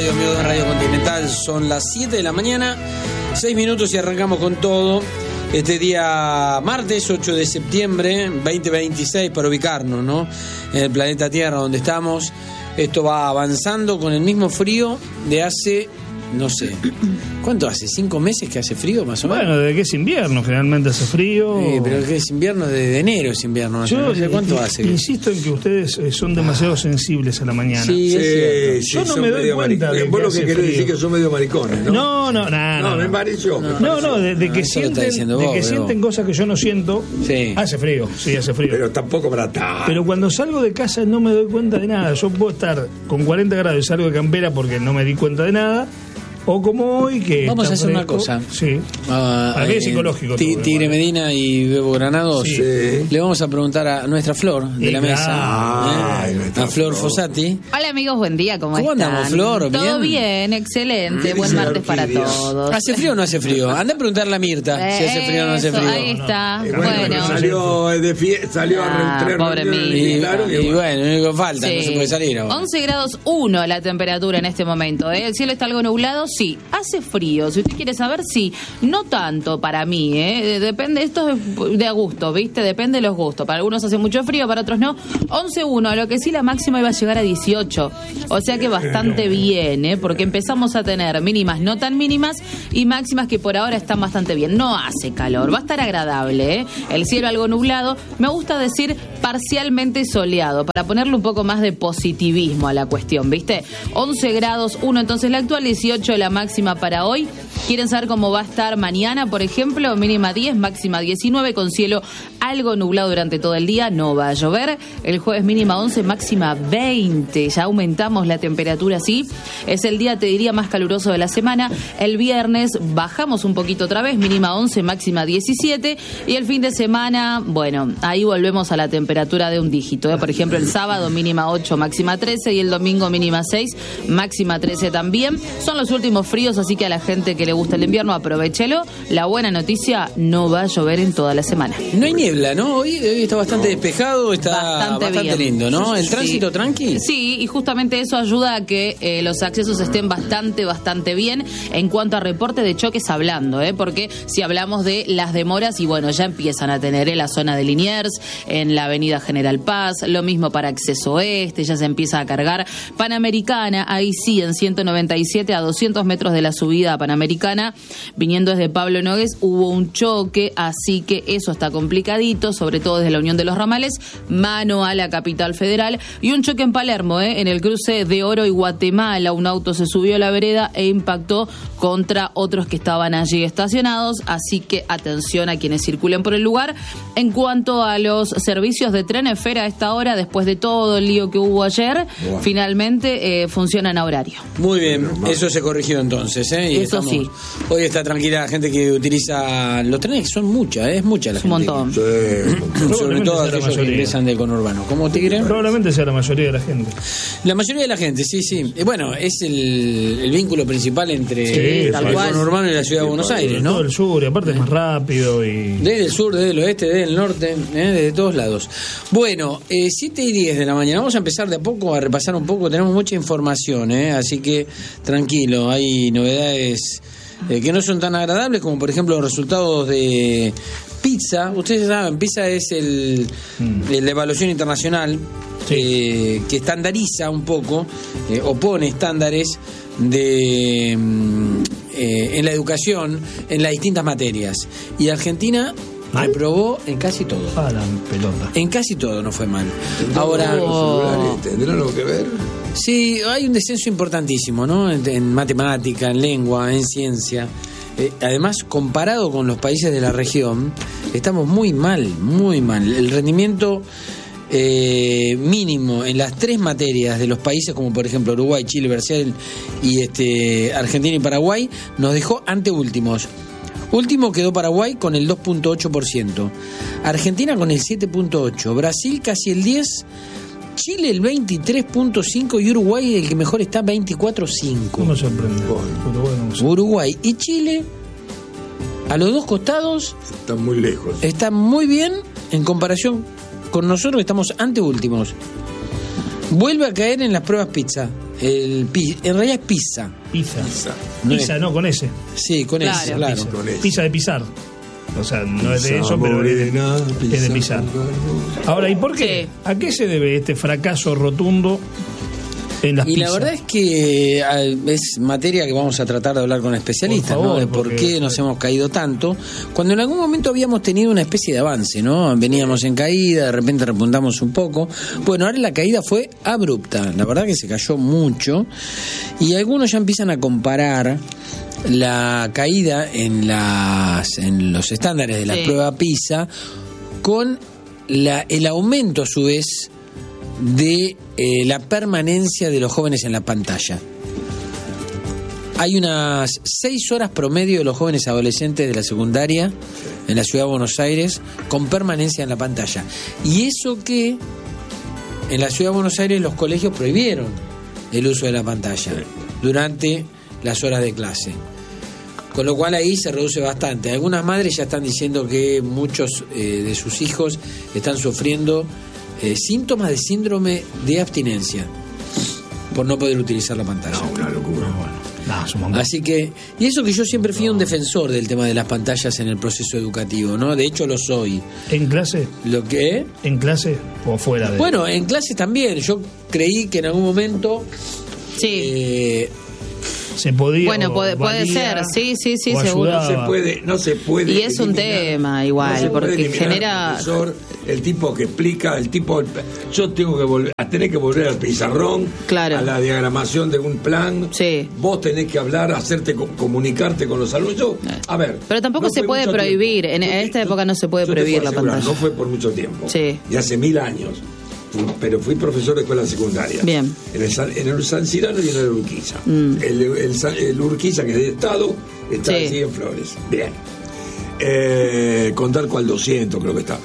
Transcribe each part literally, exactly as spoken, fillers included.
Radio Mío de Radio Continental. Son las siete de la mañana, seis minutos y arrancamos con todo. Este día martes ocho de septiembre veinte veintiséis, para ubicarnos, ¿no? En el planeta Tierra donde estamos. Esto va avanzando con el mismo frío de hace, no sé, ¿cuánto hace? ¿Cinco meses que hace frío más o menos? Bueno, desde que es invierno generalmente hace frío. Eh, pero que es invierno desde enero, es invierno. Yo no sé cuánto eh, hace. Insisto en que ustedes eh, son demasiado sensibles a la mañana. Sí, es cierto. Sí, yo no me doy cuenta de que vos lo que hace querés frío. decir que son medio maricones, ¿no? No, no, nada. No, No, me pareció. no, no, no, de, de que Ah, eso lo está sienten, diciendo de vos, que pero- sienten cosas que yo no siento. Sí. Hace frío, sí, hace frío. Pero tampoco para tanto. Pero cuando salgo de casa no me doy cuenta de nada. Yo puedo estar con cuarenta grados y salgo de campera porque no me di cuenta de nada. O como hoy que Vamos está a hacer una fresco. cosa. Sí. Ah, Para mí es eh, psicológico Ti- todo, Tigre ¿vale? Medina y Bebo Granados. Sí. Le vamos a preguntar a nuestra Flor de Y la mesa, claro. ¿eh? Ay, nuestra a Flor Flor. Fossati. Hola amigos, buen día, ¿cómo, ¿Cómo están? andamos, Flor? Todo ¿Bien? bien, excelente, ¿Qué buen dice martes para Orquídea? todos. ¿Hace frío o no hace frío? Anda a preguntarle a Mirta si hace frío o no hace Eso, frío. ahí está, Eh, bueno, bueno. pero salió de fie- salió Ah, a re- tres pobre reuniones mí. Y, y claro, y y bueno. bueno, lo único que falta, no Sí. se puede salir ahora. once grados uno la temperatura en este momento, ¿eh? El cielo está algo nublado, sí. Hace frío, si usted quiere saber, sí. No tanto para mí, ¿eh? Depende, esto es de a gusto, ¿viste? Depende de los gustos. Para algunos hace mucho frío, para otros no. once uno, lo que sí la máxima iba a llegar a dieciocho. O sea que bastante bien, ¿eh? Porque empezamos a tener mínimas no tan mínimas y máximas que por ahora están bastante bien. No hace calor, va a estar agradable, ¿eh? El cielo algo nublado. Me gusta decir parcialmente soleado, para ponerle un poco más de positivismo a la cuestión, ¿viste? once grados uno, entonces la actual, dieciocho la máxima para hoy. ¿Quieren saber cómo va a estar mañana, por ejemplo? Mínima diez, máxima diecinueve, con cielo algo nublado durante todo el día, no va a llover. El jueves mínima once, máxima veinte, ya aumentamos la temperatura, sí. Es el día, te diría, más caluroso de la semana. El viernes bajamos un poquito otra vez, mínima once, máxima diecisiete. Y el fin de semana, bueno, ahí volvemos a la temperatura de un dígito, ¿eh? Por ejemplo, el sábado mínima ocho, máxima trece, y el domingo mínima seis, máxima trece también. Son los últimos fríos, así que a la gente que le gusta el invierno, aprovechelo. La buena noticia, no va a llover en toda la semana. No hay niebla, ¿no? Hoy, hoy está bastante despejado, está Bastante bastante, bien. lindo, ¿no? ¿El Sí. tránsito tranqui? Sí, y justamente eso ayuda a que eh, los accesos estén bastante, bastante bien en cuanto a reporte de choques hablando, ¿eh? Porque si hablamos de las demoras, y bueno, ya empiezan a tener en la zona de Liniers, en la avenida General Paz, lo mismo para acceso oeste, ya se empieza a cargar. Panamericana, ahí sí, en ciento noventa y siete, a doscientos metros de la subida a Panamericana, viniendo desde Pablo Nogués, hubo un choque, así que eso está complicadito, sobre todo desde la Unión de los Ramales, mano a la capital federal, y un choque en Palermo, ¿eh? En el cruce de Oro y Guatemala, un auto se subió a la vereda e impactó contra otros que estaban allí estacionados, así que atención a quienes circulen por el lugar. En cuanto a los servicios de tren Esfera, a esta hora, después de todo el lío que hubo ayer, Wow. finalmente eh, funcionan a horario. Muy bien, eso se corrigió entonces, ¿eh? Y Eso estamos- sí. Hoy está tranquila la gente que utiliza los trenes, que son muchas, ¿eh? es mucha la Es un gente. montón. Sí, Sobre Probablemente todo sea la aquellos que mayoría. ingresan del conurbano. ¿Cómo, Tigre? Probablemente sea la mayoría de la gente. La mayoría de la gente, sí, sí. Y bueno, es el, el vínculo principal entre Sí, tal el cual. conurbano y la ciudad de Buenos Aires, Todo ¿no? el sur, y aparte es más rápido y... Desde el sur, desde el oeste, desde el norte, ¿eh? desde todos lados. Bueno, eh, siete y diez de la mañana. Vamos a empezar de a poco a repasar un poco. Tenemos mucha información, ¿eh? Así que tranquilo, hay novedades eh, que no son tan agradables, como por ejemplo los resultados de PISA. Ustedes saben, PISA es el, el la evaluación internacional Sí. eh, que estandariza un poco, eh, o pone estándares de mm, eh, en la educación, en las distintas materias. Y Argentina reprobó en casi todo. Ah, la pelota. En casi todo no fue mal. Ahora, los celulares tendrán algo que ver. sí, hay un descenso importantísimo, ¿no? En, en matemática, en lengua, en ciencia. Eh, además, comparado con los países de la región, estamos muy mal, muy mal. El rendimiento eh, mínimo en las tres materias de los países, como por ejemplo Uruguay, Chile, Brasil y este Argentina y Paraguay, nos dejó anteúltimos. Último quedó Paraguay con el dos punto ocho por ciento, Argentina con el siete punto ocho por ciento, Brasil casi el diez por ciento, Chile el veintitrés punto cinco por ciento y Uruguay el que mejor está veinticuatro punto cinco No por ciento. me sorprende. Uruguay no sé. Uruguay y Chile, a los dos costados, Están muy lejos. están muy bien en comparación con nosotros, que estamos anteúltimos. Vuelve a caer en las pruebas PISA. El pi, en realidad es pizza. Pizza. Pizza. No Pizza, es- no, con ese. Sí, con Claro. eso, claro. Pizza. Con ese. Pizza de pisar. O sea, no es de Pizza eso, pero es de, morena, es de pisar. Ahora, ¿y por qué? Sí. ¿A qué se debe este fracaso rotundo en las Y la pizzas? verdad es que ah, es materia que vamos a tratar de hablar con especialistas, Por favor, ¿no? De por porque- qué nos hemos caído tanto, cuando en algún momento habíamos tenido una especie de avance, ¿no? Veníamos en caída, de repente repuntamos un poco. Bueno, ahora la caída fue abrupta, la verdad que se cayó mucho, y algunos ya empiezan a comparar la caída en las en los estándares de la Sí. prueba PISA con la, el aumento a su vez de eh, la permanencia de los jóvenes en la pantalla. Hay unas seis horas promedio de los jóvenes adolescentes de la secundaria en la ciudad de Buenos Aires con permanencia en la pantalla. Y eso que en la ciudad de Buenos Aires los colegios prohibieron el uso de la pantalla durante las horas de clase. Con lo cual ahí se reduce bastante. Algunas madres ya están diciendo que muchos eh, de sus hijos están sufriendo eh, síntomas de síndrome de abstinencia por no poder utilizar la pantalla. No, una locura. No, es un montón. Así que, y eso que yo siempre fui un defensor del tema de las pantallas en el proceso educativo, ¿no? De hecho lo soy. ¿En clase? Lo que ¿En clase o fuera de? bueno, en clases también. Yo creí que en algún momento Sí. eh, se podía. Bueno, o puede- puede valía, ser. Sí, sí, sí, o seguro. No se ayudaba. puede, no se puede. Y es un eliminar- tema igual, no se puede porque eliminar genera- al profesor, el tipo que explica, el tipo. Yo tengo que volver, a tener que volver al pizarrón, Claro. a la diagramación de un plan. Sí. Vos tenés que hablar, hacerte co- comunicarte con los alumnos. Yo, a ver. Pero tampoco no se fue puede mucho prohibir. tiempo. En Yo te- esta yo- época no se puede yo te prohibir puedo la asegurar, pantalla. No fue por mucho tiempo. Sí. Y hace mil años. Fui- pero fui profesor de escuela secundaria. Bien. En el, San- en el San Cirano y en el Urquiza. Mm. El, el, San- el Urquiza, que es de Estado, está Sí. allí en Flores. Bien. Eh, contar cual doscientos, creo que está.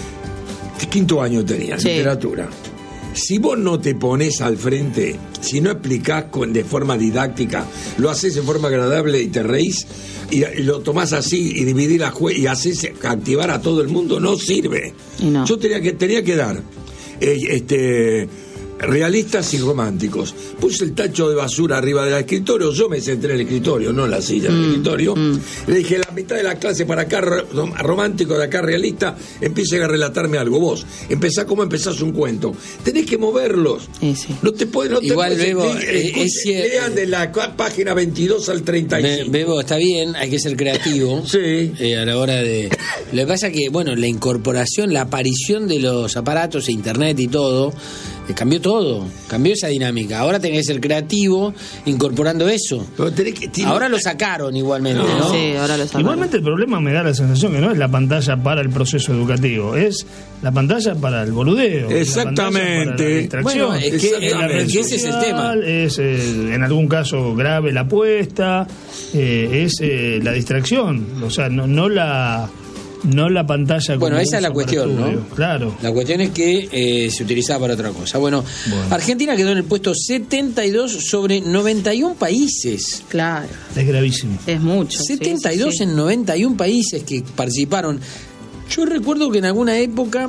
Quinto año tenía, Sí. literatura. Si vos no te pones al frente, si no explicás con, de forma didáctica, lo haces en forma agradable y te reís, y, y lo tomás así y dividir la jue y haces activar a todo el mundo, no sirve. Y no. Yo tenía que, tenía que dar eh, este realistas y románticos. Puse el tacho de basura arriba del escritorio, yo me senté en el escritorio, no en la silla del escritorio. Le dije, la mitad de la clase para acá ro- romántico, de acá realista, empiecen a relatarme algo. Vos, empezá como empezás un cuento. Tenés que moverlos. Sí, sí. No te puedes, no te Igual, puedes- Bebo, eh, eh, escuchen, es cier- lean de la cua- página veintidós al treinta y Be- cinco. Bebo, está bien, hay que ser creativo. Sí. eh, a la hora de. Lo que pasa que, bueno, la incorporación, la aparición de los aparatos, e internet y todo, eh, cambió todo, cambió esa dinámica. Ahora tenés que ser creativo incorporando eso. Pero tenés que- tiene- Ahora lo sacaron igualmente, ¿no? Sí, ahora lo sacaron. Igualmente el problema me da la sensación que no es la pantalla para el proceso educativo, es la pantalla para el boludeo. Exactamente. La pantalla para la distracción. Bueno, es que, Exactamente. Es la red es que ese es el tema. social, es eh, en algún caso grave la apuesta, eh, es eh, la distracción, o sea, no, no la no la pantalla. Bueno, como esa es la uso para cuestión, estudio. ¿no? Claro. La cuestión es que eh, se utilizaba para otra cosa. Bueno, Bueno. Argentina quedó en el puesto setenta y dos sobre noventa y uno países. Claro, Es gravísimo. es mucho. sí, setenta y dos sí, sí. en noventa y uno países que participaron. Yo recuerdo que en alguna época,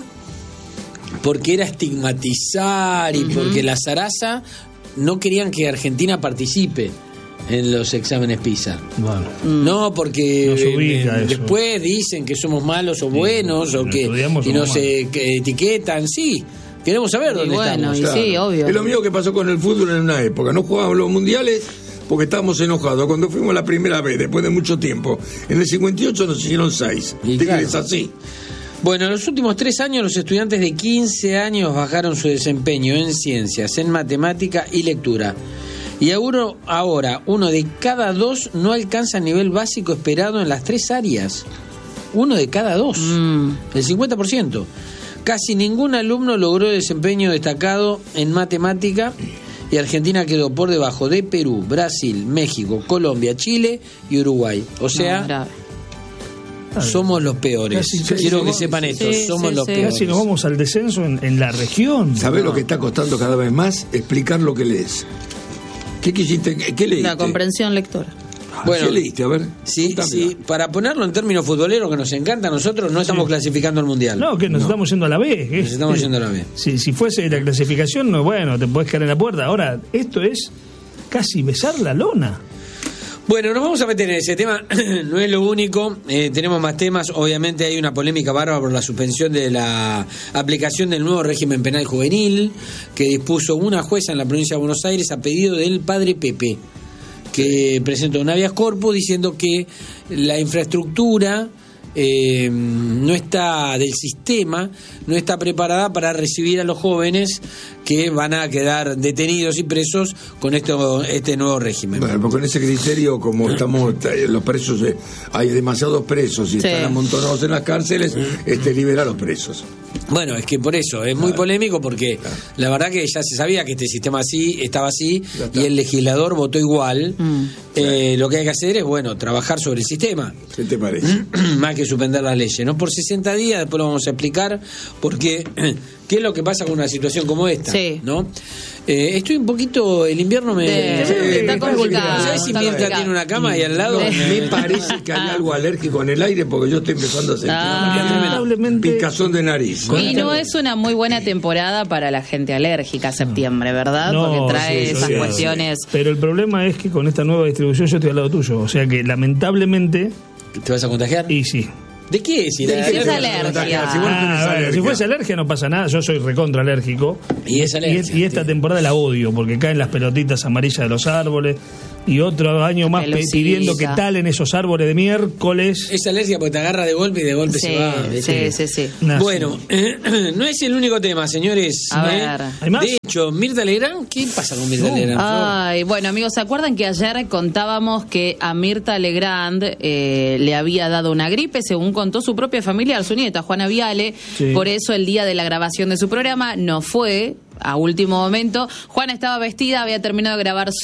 porque era estigmatizar y porque la zaraza, no querían que Argentina participe en los exámenes PISA. Bueno. No, porque Nos ubica eh, eso. después dicen que somos malos o buenos o lo que estudiamos, y somos nos eh, que etiquetan. Sí, queremos saber Y dónde bueno, estamos. y sí, obvio. Es lo mismo que pasó con el fútbol en una época. No jugábamos los mundiales porque estábamos enojados. Cuando fuimos la primera vez, después de mucho tiempo, en el cincuenta y ocho nos hicieron seis. Y Tigres claro. así. Bueno, en los últimos tres años los estudiantes de quince años bajaron su desempeño en ciencias, en matemática y lectura. Y ahora, ahora uno de cada dos no alcanza el nivel básico esperado en las tres áreas. Uno de cada dos, Mm. el cincuenta por ciento. Casi ningún alumno logró desempeño destacado en matemática y Argentina quedó por debajo de Perú, Brasil, México, Colombia, Chile y Uruguay. O sea, No, grave. somos los peores. Casi- casi Quiero que somos- sepan esto, sí, somos sí, los sí. peores. Casi nos vamos al descenso en, en la región. ¿Sabés No. lo que está costando cada vez más? Explicar lo que lees. ¿Qué quisiste? ¿Qué, qué leíste? La comprensión lectora. Bueno, ¿qué leíste? A ver. Sí, Contame. sí, para ponerlo en términos futboleros que nos encanta, nosotros no estamos Sí. clasificando al Mundial. No, que nos No. estamos yendo a la B. ¿qué? Nos estamos yendo a la B. Si, si fuese la clasificación, no, bueno, te podés caer en la puerta. Ahora, esto es casi besar la lona. Bueno, nos vamos a meter en ese tema, no es lo único, eh, tenemos más temas, obviamente hay una polémica bárbara por la suspensión de la aplicación del nuevo régimen penal juvenil que dispuso una jueza en la provincia de Buenos Aires a pedido del padre Pepe, que presentó un habeas corpus diciendo que la infraestructura eh, no está del sistema, no está preparada para recibir a los jóvenes que van a quedar detenidos y presos con esto, este nuevo régimen. Bueno, porque con ese criterio, como estamos, eh, los presos, eh, hay demasiados presos y Sí. están amontonados en las cárceles, este libera a los presos. Bueno, es que por eso es muy Claro. polémico porque Claro. la verdad que ya se sabía que este sistema así estaba así Ya está. y el legislador votó igual. Mm. Eh, lo que hay que hacer es, bueno, trabajar sobre el sistema. ¿Qué te parece? Más que suspender las leyes, ¿no? Por sesenta días, después lo vamos a explicar, porque ¿qué es lo que pasa con una situación como esta? Sí. ¿No? Eh, estoy un poquito, el invierno me... De- Sí, está me- complicado, ¿Sabes si está Mirta complicado. tiene una cama ahí al lado? De- Me parece que hay algo alérgico en el aire porque yo estoy empezando a sentir Ah. Lamentablemente. picazón de nariz. Con Y esta- no es una muy buena temporada para la gente alérgica septiembre, ¿verdad? No, Porque trae sí, esas sí, cuestiones. Pero el problema es que con esta nueva distribución yo estoy al lado tuyo. O sea que lamentablemente, ¿Te vas a contagiar? y sí. ¿De qué? Si ¿De la- qué es te alergia. contagias? Si vos no tenés Ah, bueno, alergia. si fuese alergia no pasa nada, yo soy recontra alérgico. Y es alergia, Y, y esta sí. temporada la odio, porque caen las pelotitas amarillas de los árboles. Y otro año más pe- Pelucita. pidiendo que talen esos árboles de miércoles. Es alergia porque te agarra de golpe y de golpe Sí, se va. sí, sí, sí. Nah, Bueno, no es el único tema, señores. A ¿eh? ver. ¿Hay más? De hecho, Mirta Legrand, ¿qué pasa con Mirta No. Legrand? por favor? Ay, bueno, amigos, ¿se acuerdan que ayer contábamos que a Mirta Legrand eh, le había dado una gripe, según contó su propia familia, su nieta, Juana Viale? Sí. Por eso el día de la grabación de su programa no fue a último momento. Juana estaba vestida, había terminado de grabar